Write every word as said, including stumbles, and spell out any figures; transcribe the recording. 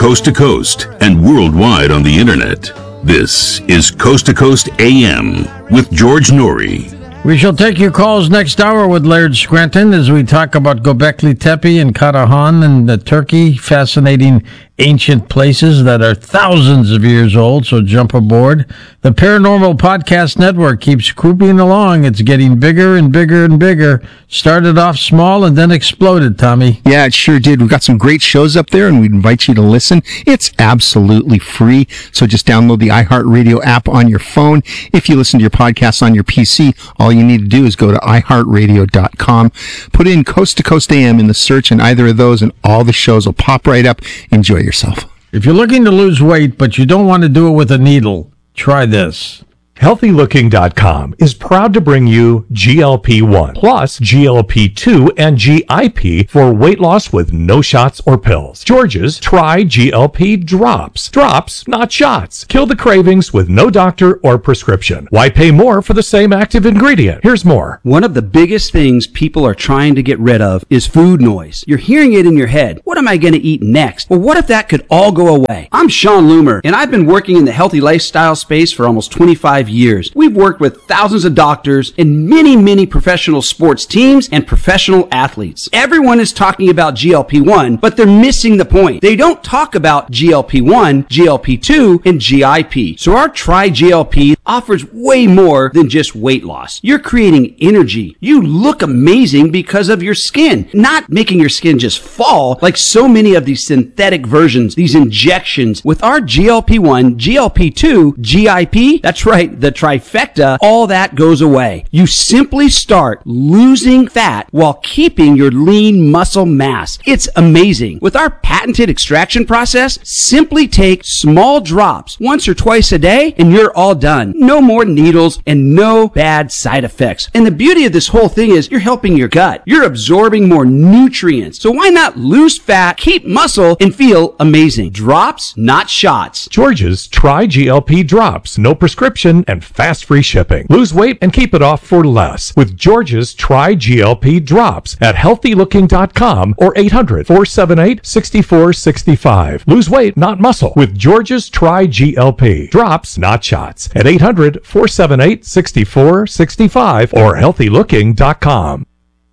coast to coast and worldwide on the internet. This is Coast to Coast A M with George Noory. We shall take your calls next hour with Laird Scranton as we talk about Göbekli Tepe and Karahan and the Turkey, fascinating ancient places that are thousands of years old, so jump aboard. The Paranormal Podcast Network keeps creeping along. It's getting bigger and bigger and bigger. Started off small and then exploded, Tommy. Yeah, it sure did. We've got some great shows up there, and we invite you to listen. It's absolutely free, so just download the iHeartRadio app on your phone. If you listen to your podcasts on your P C, all you need to do is go to i heart radio dot com, put in Coast to Coast A M in the search, and either of those, and all the shows will pop right up. Enjoy yourself. If you're looking to lose weight, but you don't want to do it with a needle, try this. healthy looking dot com is proud to bring you G L P one plus G L P two and G I P for weight loss with no shots or pills. George's Try G L P Drops. Drops, not shots. Kill the cravings with no doctor or prescription. Why pay more for the same active ingredient? Here's more. One of the biggest things people are trying to get rid of is food noise. You're hearing it in your head. What am I going to eat next? Well, what if that could all go away? I'm Sean Loomer, and I've been working in the healthy lifestyle space for almost twenty-five years. We've worked with thousands of doctors and many, many professional sports teams and professional athletes. Everyone is talking about G L P one, but they're missing the point. They don't talk about G L P one, G L P two, and G I P. So our Try G L P offers way more than just weight loss. You're creating energy. You look amazing because of your skin, not making your skin just fall like so many of these synthetic versions, these injections. With our G L P one, G L P two, G I P, that's right, the trifecta, all that goes away. You simply start losing fat while keeping your lean muscle mass. It's amazing. With our patented extraction process, simply take small drops once or twice a day and you're all done. No more needles and no bad side effects. And the beauty of this whole thing is you're helping your gut. You're absorbing more nutrients. So why not lose fat, keep muscle, and feel amazing? Drops, not shots. George's Try G L P Drops. No prescription and fast free shipping. Lose weight and keep it off for less with George's Try G L P Drops at healthy looking dot com or eight hundred, four seven eight, six four six five. Lose weight, not muscle with George's Try G L P. Drops, not shots at eight hundred, four seven eight, six four six five or healthy looking dot com.